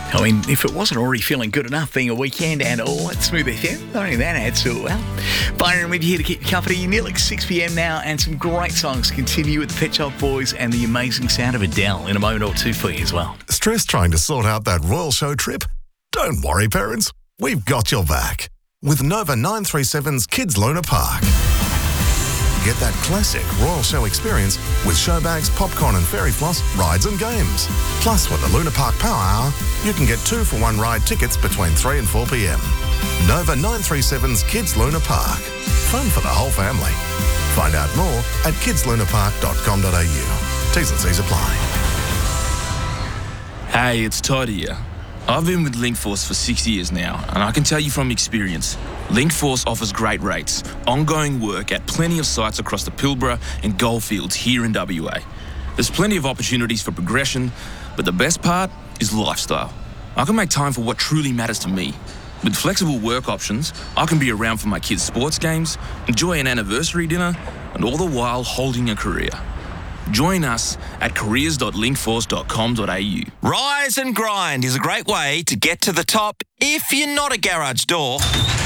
I mean, if it wasn't already feeling good enough being a weekend and all at Smooth FM, only that adds to it well. Byron with you here to keep you company. Nearly 6 p.m. now, and some great songs continue with the Pet Shop Boys and the amazing sound of Adele in a moment or two for you as well. Stressed trying to sort out that Royal Show trip? Don't worry, parents. We've got your back. With Nova 937's Kids Luna Park. Get that classic Royal Show experience with show bags, popcorn and fairy floss, rides and games. Plus, with the Luna Park Power Hour, you can get 2-for-1 ride tickets between 3 and 4 p.m. Nova 937's Kids Luna Park. Fun for the whole family. Find out more at kidslunapark.com.au. T's and C's apply. Hey, it's Todd here. I've been with Linkforce for 6 years now, and I can tell you from experience, Linkforce offers great rates, ongoing work at plenty of sites across the Pilbara and Goldfields here in WA. There's plenty of opportunities for progression, but the best part is lifestyle. I can make time for what truly matters to me. With flexible work options, I can be around for my kids' sports games, enjoy an anniversary dinner, and all the while holding a career. Join us at careers.linkforce.com.au. Rise and Grind is a great way to get to the top if you're not a garage door.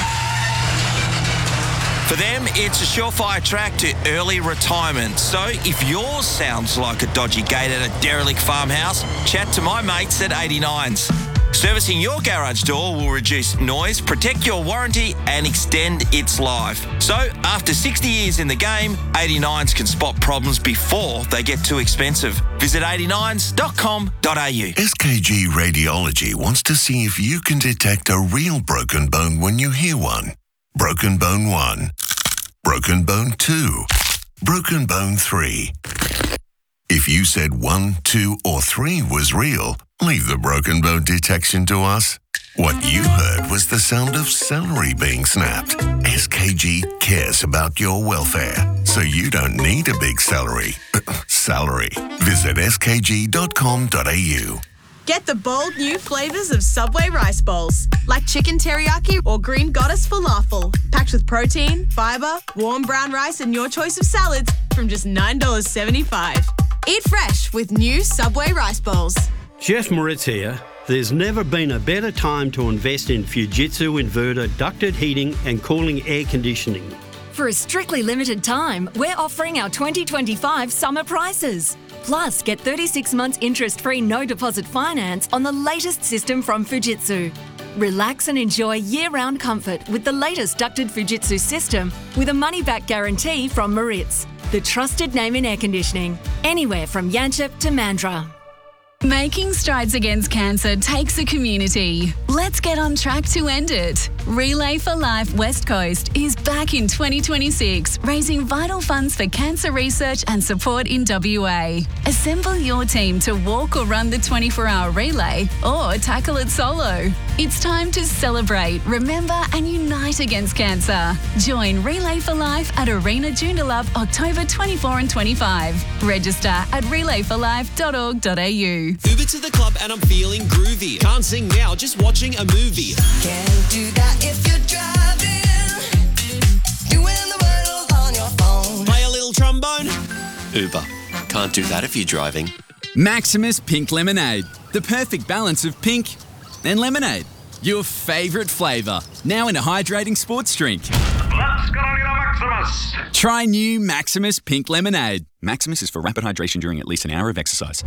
For them, it's a surefire track to early retirement. So if yours sounds like a dodgy gate at a derelict farmhouse, chat to my mates at 89s. Servicing your garage door will reduce noise, protect your warranty and extend its life. So after 60 years in the game, 89s can spot problems before they get too expensive. Visit 89s.com.au. SKG Radiology wants to see if you can detect a real broken bone when you hear one. Broken bone 1, broken bone 2, broken bone 3. If you said 1, 2 or 3 was real, leave the broken bone detection to us. What you heard was the sound of celery being snapped. SKG cares about your welfare, so you don't need a big salary. Visit skg.com.au. Get the bold new flavours of Subway rice bowls, like chicken teriyaki or green goddess falafel, packed with protein, fibre, warm brown rice and your choice of salads from just $9.75. Eat fresh with new Subway rice bowls. Jeff Moritz here. There's never been a better time to invest in Fujitsu inverter ducted heating and cooling air conditioning. For a strictly limited time, we're offering our 2025 summer prices. Plus, get 36 months interest-free no-deposit finance on the latest system from Fujitsu. Relax and enjoy year-round comfort with the latest ducted Fujitsu system with a money-back guarantee from Moritz, the trusted name in air conditioning, anywhere from Yanchep to Mandurah. Making strides against cancer takes a community. Let's get on track to end it. Relay for Life West Coast is back in 2026, raising vital funds for cancer research and support in WA. Assemble your team to walk or run the 24-hour relay or tackle it solo. It's time to celebrate, remember and unite against cancer. Join Relay for Life at Arena Joondalup October 24 and 25. Register at relayforlife.org.au. Uber to the club and I'm feeling groovy. Can't sing now, just watching a movie. Can't do that if you're driving. Doing the world on your phone. Play a little trombone. Uber. Can't do that if you're driving. Maximus Pink Lemonade. The perfect balance of pink and lemonade. Your favourite flavour. Now in a hydrating sports drink. Let's get on to Maximus. Try new Maximus Pink Lemonade. Maximus is for rapid hydration during at least an hour of exercise.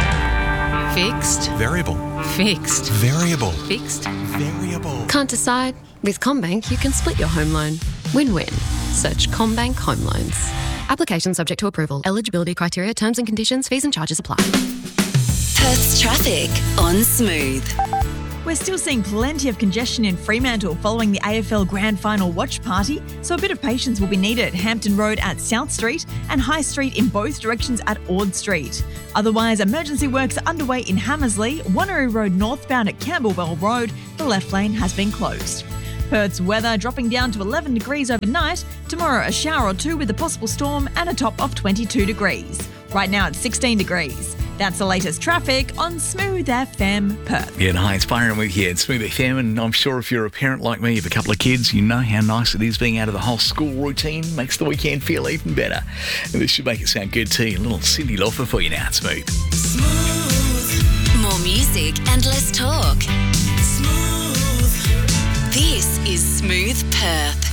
Fixed. Variable. Fixed. Variable. Fixed. Variable. Can't decide? With CommBank, you can split your home loan. Win-win. Search CommBank Home Loans. Application subject to approval. Eligibility criteria, terms and conditions, fees and charges apply. Perth's traffic on Smooth. We're still seeing plenty of congestion in Fremantle following the AFL Grand Final watch party, so a bit of patience will be needed at Hampton Road at South Street and High Street in both directions at Ord Street. Otherwise, emergency works are underway in Hammersley, Wanneroo Road northbound at Campbellwell Road. The left lane has been closed. Perth's weather dropping down to 11 degrees overnight. Tomorrow, a shower or two with a possible storm and a top of 22 degrees. Right now, it's 16 degrees. That's the latest traffic on Smooth FM Perth. Yeah, hi, it's Byron with you at Smooth FM, and I'm sure if you're a parent like me, you have a couple of kids, you know how nice it is being out of the whole school routine. Makes the weekend feel even better. And this should make it sound good too. A little Cyndi Lauper for you now at Smooth. More music and less talk. is Smooth Perth.